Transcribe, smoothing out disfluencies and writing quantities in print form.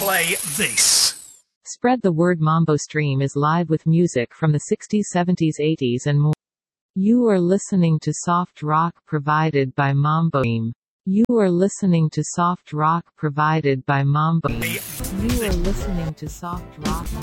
play this. Spread the word. Mambo Stream is live with music from the 60s, 70s, 80s and more. You are listening to soft rock provided by Mambo Stream. You are listening to soft rock provided by Mambo Stream. You are listening to soft rock